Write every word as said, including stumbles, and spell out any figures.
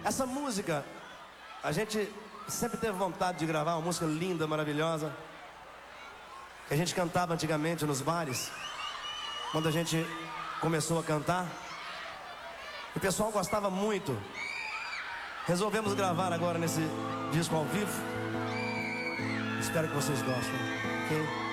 Essa música, a gente sempre teve vontade de gravar uma música linda, maravilhosa, que a gente cantava antigamente nos bares, quando a gente começou a cantar. O pessoal gostava muito. Resolvemos gravar agora nesse disco ao vivo. Espero que vocês gostem, ok?